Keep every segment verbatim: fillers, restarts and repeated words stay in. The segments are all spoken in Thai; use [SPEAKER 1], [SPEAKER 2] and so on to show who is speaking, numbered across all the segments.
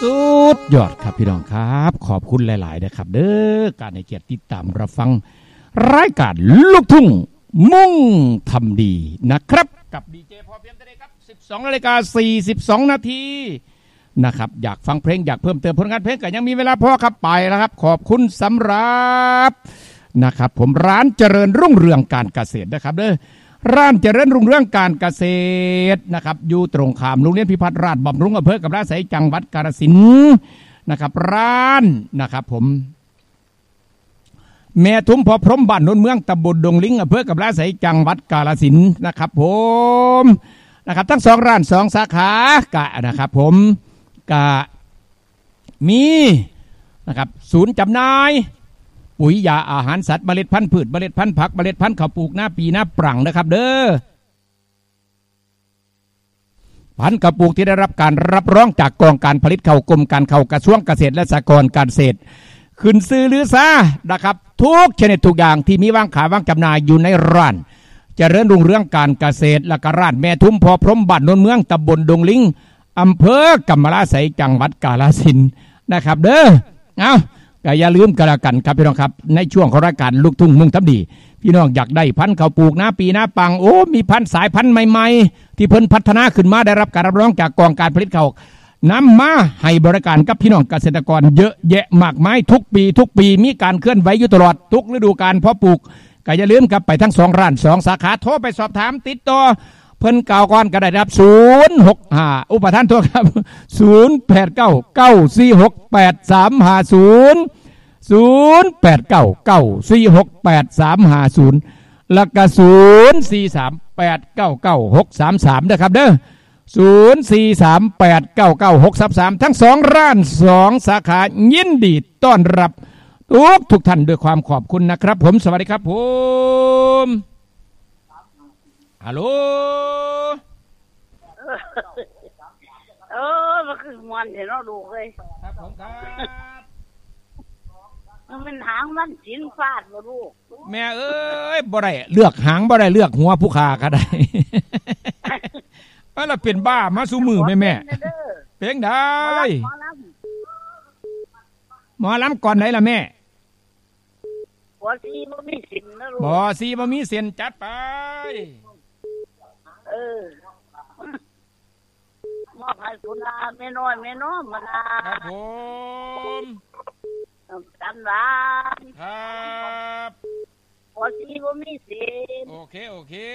[SPEAKER 1] สุดยอดครับพี่น้องครับขอบคุณหลายๆนะครับเด้อการให้เกียรติติดตามรับฟังรายการลูกทุ่งมุ่งทำดีนะครับกับดีเจพอเพียงตัวเองครับสิบสองนาฬิกาสี่สิบสองนาทีนะครับอยากฟังเพลงอยากเพิ่มเติมผลงานเพลงก็ยังมีเวลาพอครับไปแล้วครับขอบคุณสำหรับนะครับผมร้านเจริญรุ่งเรืองการเกษตรนะครับเด้อร้านเจริญรุ่งเรืองการเกษตรนะครับอยู่ตรงข้ามโรงเรียนพิพัฒน์ราชบำรุงอำเภอกำแพงเพชรจังหวัดกาฬสินธุ์นะครับร้านนะครับผมแม่ทุมพอพรมบ้านโนนเมืองตำบลดงลิงอำเภอกำแพงเพชรจังหวัดกาฬสินธุ์นะครับผมนะครับทั้งสองร้านสองสาขากะนะครับผมกะมีนะครับศูนย์จำหน่ายปุ๋ยยาอาหารสัตว์เมล็ดพันธุ์พืชเมล็ดพันธุ์ผักเมล็ดพันธุ์ข้าวปลูกหน้าปีหน้าปรังนะครับเด้อพันธุ์ข้าวปลูกที่ได้รับการรับรองจากกองการผลิตข้าวกรมการข้าวกระทรวงเกษตรและสหกรณ์การเกษตรขึ้นซื้อหรือซานะครับทุกชนิดทุกอย่างที่มีวางขายวางจำหน่ายอยู่ในร้านเจริญรุ่งเรืองการเกษตรและก็ร้านแม่ทุมพอพรมบ้านโนนเมืองตำบลดงลิงอำเภอกำมะลาไสจังหวัดกาฬสินธุ์นะครับเด้อเอาก็อย่าลืมกันละกันครับพี่น้องครับในช่วงของรายการลูกทุ่งมุ่งทำดีพี่น้องอยากได้พันธุ์ข้าวปลูกหน้าปีหน้าปังโอ้มีพันธุ์สายพันธุ์ใหม่ๆที่เพิ่นพัฒนาขึ้นมาได้รับการรับรองจากกองการผลิตข้าวนำมาให้บริการกับพี่น้องเกษตรกรเยอะแยะมากมายทุกปีทุกปีมีการเคลื่อนไหวอยู่ตลอดทุกฤดูกาลเพาะปลูกก็อย่าลืมกลับไปทั้งสองร้านสองสาขาโทรไปสอบถามติดต่อเพิ่นเก่าก่อนก็ได้รับศูนย์หกห้าอุปทานโทษครับศูนย์แปดเก้าเก้าสี่หกแปดสามห้าศูนย์ศูนย์แปดเก้าเก้าสี่หกแปดสามห้าศูนย์แล้วก็ศูนย์สี่สามแปดเก้าเก้าหกสามสามนะครับเด้อศูนย์สี่สามแปดเก้าเก้าหกสามสามทั้งสองร้านสองสาขายินดีต้อนรับทุกทุกท่านด้วยความขอบคุณนะครับผมสวัสดีครับผมฮัลโหล
[SPEAKER 2] เออมันคือมันเห็นเราดูเลย
[SPEAKER 1] ครับผมครับ
[SPEAKER 2] มันเป็นหางมันสินฟาดมาลูก
[SPEAKER 1] แม่เอ้ยบ่ได้เลือกหางบ่ได้เลือกหัวผู้ขาก็ได้ว่าเราเป็นบ้ามาสู้มือแม่แม่เพลงได้หมอลำก่อนไหนล่ะแม่
[SPEAKER 2] บ่ซีบ่มีสินนะลูก
[SPEAKER 1] บ่ซีบ่มีเส้นจัดไป
[SPEAKER 2] เออมอบให้คุณอาแม่น้อยแม่น้อมมานา
[SPEAKER 1] ครับผม
[SPEAKER 2] กันหลาน
[SPEAKER 1] ครับ
[SPEAKER 2] พอซีบ่มีสิน
[SPEAKER 1] โอเคโอเค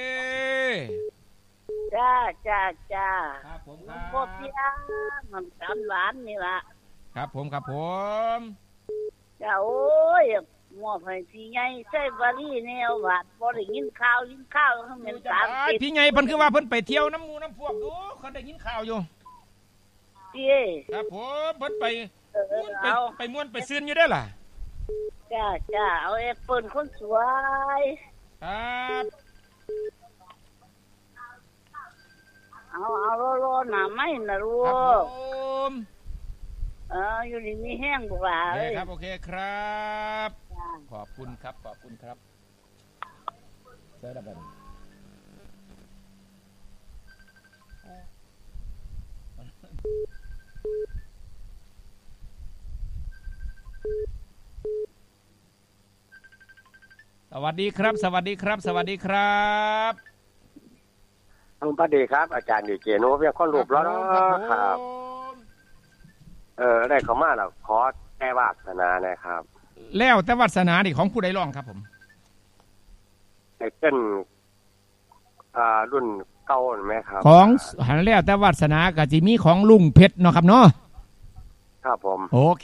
[SPEAKER 2] จ้าจ้าจ้า
[SPEAKER 1] ครับผมครับ
[SPEAKER 2] พ่อเพียงมันกันหลานนี่ล่ะ
[SPEAKER 1] ครับผมครับผม
[SPEAKER 2] จ้าโอ้ยมอบให้พี่ใหญ่ใส่บารีแนวบาดบ่ได้ยินข่าวยินข่าวทั้งเป็นสามสิบ
[SPEAKER 1] พี่ใหญ่เพิ่นคือว่าเพิ่นไปเที่ยวน้ำมูน้ำพวกดูเขาได้ยินข่าวอยู่
[SPEAKER 2] เจ้
[SPEAKER 1] ครับผมเพิ่นไปไปไปม่วนไปซื่นอยู่ได้ล่ะ
[SPEAKER 2] จ้าจ้าเอาแอปเปิ้ลคนสวย
[SPEAKER 1] ครับ
[SPEAKER 2] เอาเอารอๆหน้าไม้น่ะลูก
[SPEAKER 1] ครับผม
[SPEAKER 2] เอออยู่นี่มีแห้งบ่ล่ะเอ้ย
[SPEAKER 1] ครับโอเคครับขอบคุณครับขอบคุณครับเด้อบัดนี้สวัสดีครับสวัสดีครับสวัสดีครับ
[SPEAKER 3] คุณป้าดีครับอาจารย์ดีเจโนเพียงข้อรูปแล้วนะครับเออได้เข้ามาแล้วขอแก้วาสนานะครับ
[SPEAKER 1] แล้วแต่วาสนาดิของผู้ใดร้องครับผม
[SPEAKER 3] ไอ้เช่นอ่ารุ่นเก่าไหมครับ
[SPEAKER 1] ของหันแล้วแต่วาสนาก็จะมีของลุงเพชรเนาะครับเนาะ
[SPEAKER 3] ครับผม
[SPEAKER 1] โอเค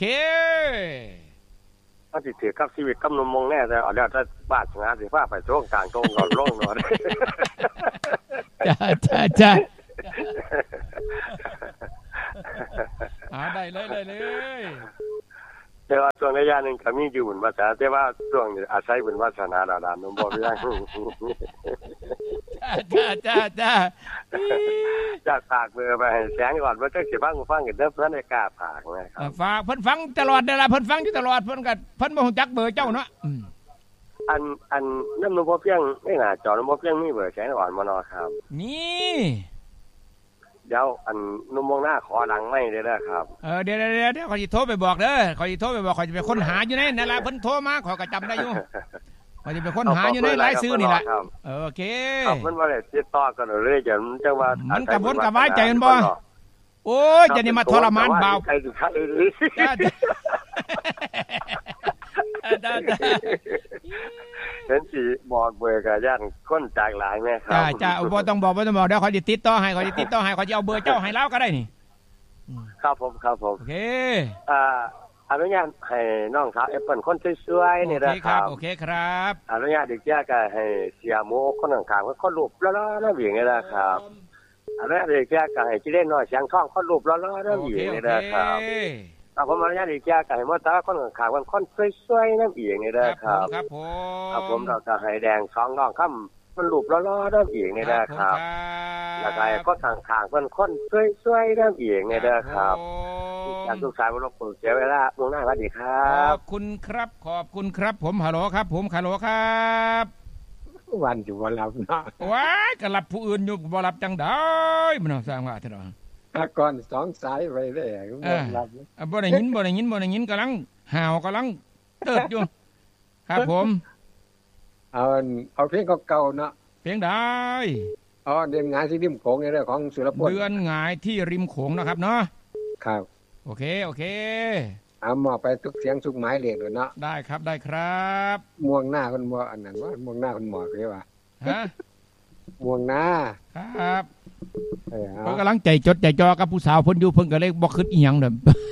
[SPEAKER 3] ถ้าติดถือกับชีวิตกำนมมงแน่แต่เอาแล้วถ้าบาดงานสิฟ้าไปช่วงกลางตรงก่อนลงหน่อย
[SPEAKER 1] จ้าจ้าจ้าหาได้เลยเลยเลย
[SPEAKER 3] แต่ว่าช่วงระยะหนึ่งก็มีอยู่บุญวาสนาแต่ว่าช่วงอาศัยบุญวาสนาดาดานนมบ่ยัง
[SPEAKER 1] จ้าจ้าจ้า
[SPEAKER 3] จากฝากเบอร์ไปให้แสงก่อนว่าจะสิฟังฟังกันเด้อเพิ่นได้กล้าฝากนะครับ
[SPEAKER 1] ฝากเพิ่นฟังตลอดเด้อล่ะเพิ่นฟังอยู่ตลอดเพิ่นก็เพิ่นบ่ฮู้จักเบอร์เจ้าเนาะ
[SPEAKER 3] อันอันน้ำนมบ่เพียงไม่น่าจอน้ำบ่เพียงมีเบอร์แสงอ่อนบ่เนาะครับ
[SPEAKER 1] นี่
[SPEAKER 3] มเดี๋ยวอันนุ่มมองหน้าขอหลังไม่ได้แล้วครับ
[SPEAKER 1] เออเดี๋ยวเดี๋ยวเดี๋ยวขอจะโทรไปบอกเด้อขอจะโทรไปบอกขอจะไปค้นหาอยู่ในนั่นแหละเพิ่นโทรมาขอก็จำได้อยู่ขอจะไปค้นหาอยู่ในรายชื่อนี่แหละโอเค
[SPEAKER 3] ครับมันว่าได้ติดต่อกันเลยจะจังว่า
[SPEAKER 1] มันกระวนกระวายใจกันบ่โอ้ยจะนี่มาทรมานเบา
[SPEAKER 3] เห็นสิบอกเบอร์กับย่านคนจากหลายแม่ครับ
[SPEAKER 1] จ้าจ้าบ่ต้องบอกบ่ต้องบอกเดี๋ยวขอจะติดต่อให้ขอจะติดต่อให้ขอจะเอาเบอร์เจ้าให้แล้วก็ได้นี่
[SPEAKER 3] ครับผมครับผม
[SPEAKER 1] โอเค
[SPEAKER 3] อ่าอนุญาตให้น้องสาวแอปเปิ้ลคนสวยๆนี่นะครับ
[SPEAKER 1] โอเคครับ
[SPEAKER 3] อนุญาตอีกอย่างก็ให้เสียโมคนข้างๆคนรูปล้อๆแล้วอย่างนี้นะครับอนุญาตอีกอย่างก็ให้จิเล่นน้อยเสียงท้องคนรูปล้อๆแล้วอย่างนี้นะครับถ้าผมอนุญาตอีกอย่างก็ให้มอตาคนข้างๆคนสวยๆนั่นอย่างนี้นะครับ
[SPEAKER 1] ครับผม
[SPEAKER 3] ครับผมเราจะให้แดงสองน้องค่ำมันรูปล้อๆนั่นอย่างนี้นะครับแล้วก็คนข้างๆคนคนสวยๆนั่นอย่างนี้นะครับจากทุกสายบรบกวนเสียเวลาล่วงหน้าสวัสดีครับ
[SPEAKER 1] ขอบคุณครับขอบคุณครับผมฮัลโหลครับผมฮัลโหลครับ
[SPEAKER 4] วันอยู่บ่หลับเนาะ
[SPEAKER 1] ว้ายก็หลับผู้อื่นอยู่บ่หลับจังได้มันสร้างว่าเถอะ
[SPEAKER 4] ถ้าก่อนสองสายไปได้บ่หลับ
[SPEAKER 1] บ่ได้ยินบ่ได้ยินบ่ได้ยินกำลังห่าวกำลังเติบอยู่ครับผม
[SPEAKER 4] เอาเอาเพลงเก่าๆเนาะ
[SPEAKER 1] เพลงได้
[SPEAKER 4] อ๋อเดือนงายที่ริมโขงในเรื่องของสุรพล
[SPEAKER 1] เดือนงายที่ริมโขงนะครับเนาะ
[SPEAKER 4] ครับ
[SPEAKER 1] โอเคโอเค
[SPEAKER 4] เอาหมอไปทุกเสียงทุกหมายเลขเลยเนาะ
[SPEAKER 1] ได้ครับได้ครับ
[SPEAKER 4] ม่วงหน้าคนบ่อันนั้นว่าม่วงหน้าคนหมอคือว่า
[SPEAKER 1] ฮะ
[SPEAKER 4] ม่วงหน้า
[SPEAKER 1] ครับเออเพิ่นกำลังใจจดใจจ่อกับผู้สาวเพิ่นอยู่เพิ่นก็เลยบ่คิดอีหยังเด้อ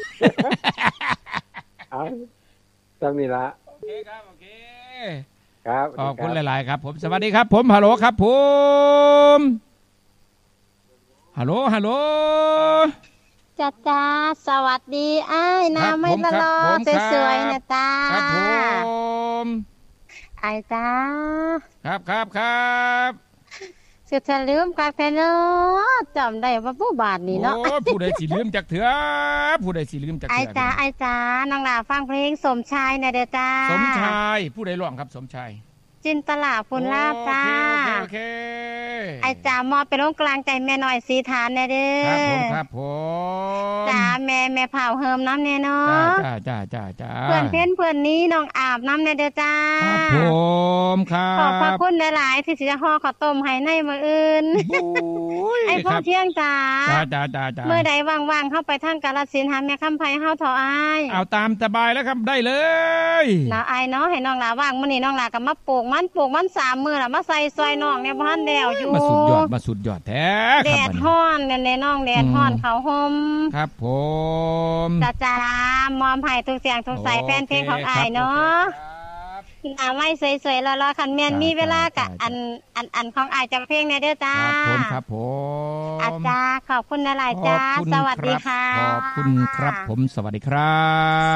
[SPEAKER 4] เอาจังนี้ล่ะ
[SPEAKER 1] โอเคครับโอเค
[SPEAKER 4] ครับ
[SPEAKER 1] ขอบคุณหลายๆครับผมสวัสดีครับผมฮัลโหลครับผมฮัลโหลฮัลโหล
[SPEAKER 5] จ้าจ้าสวัสดีอ้ายน้าไม่ละลอสวยๆนะตา
[SPEAKER 1] ครับผม
[SPEAKER 5] ไอ้ตา
[SPEAKER 1] ครับครับครับ
[SPEAKER 5] สุดจะลืมกักแต่เนาะจำได้ว่าผู้บาทนี่เนาะ
[SPEAKER 1] โอ้ผู้ใดสิลืมจักเถื่อผู้ใดสิลืมจักเถื่อ
[SPEAKER 5] ไอ้ตาไอ้ตาน้องหลาฟังเพลงสมชายนะเด้อจ้า
[SPEAKER 1] สมชายผู้ใดร้องครับสมชาย
[SPEAKER 5] จินตลาพุนลาบจ้า
[SPEAKER 1] โอเค
[SPEAKER 5] ไอ้จ่ามอเป็นโรงกลางใจแม่น้อยสีฐานแน่เด้อ
[SPEAKER 1] ครับผมครับผม
[SPEAKER 5] จ้าแม่แม่เผาเฮิมน้ำแน่เนาะ
[SPEAKER 1] จ้าจ้าจ้าจ้า
[SPEAKER 5] เพื่อนเพื่อนเพื่อนนี้น้องอาบน้ำแน่เด้อจ้า
[SPEAKER 1] ครับผมครับ
[SPEAKER 5] ขอบพระคุณหลายๆที่จะห่อข้าวต้มให้ในมื้ออื่นไอ้พ่อเที่ยงจ้า
[SPEAKER 1] จ้าจ้าจ้าจ้า
[SPEAKER 5] เมื่อใดว่างๆเข้าไปทางกาฬสินธุ์หาแม่คำไผเฮาเถาะอ้าย
[SPEAKER 1] เอาตามสบายแล้วครับได้เลย
[SPEAKER 5] น้าอ้ายเนาะให้น้องหลาว่างมื้อนี้น้องหลาก็มาปลูกมันปลูกมันสามมื้อล่ะมาใส่ซอยน้องเนี่ยบ่ทันแล้วอยู่
[SPEAKER 1] มาสุดยอดมาสุดยอดแท้
[SPEAKER 5] แดดร้อนแน่ๆน้องแดดร้อนเขาห่ม
[SPEAKER 1] ครับผม
[SPEAKER 5] จ้าจ้ามอมให้ทุกเสียงทุกสายแฟนเพลงของอ้ายเนาะหน้าไม้สวยๆรอๆคันแม่นมีเวลากะอันอันอันของอ้ายจักเพลงแน่เด้อจ้า
[SPEAKER 1] ครับผมครับผม
[SPEAKER 5] อาจารย์ขอบคุณหลายๆจ้าสวัสดีค่ะ
[SPEAKER 1] ขอบคุณครับผมสวัสดีครับ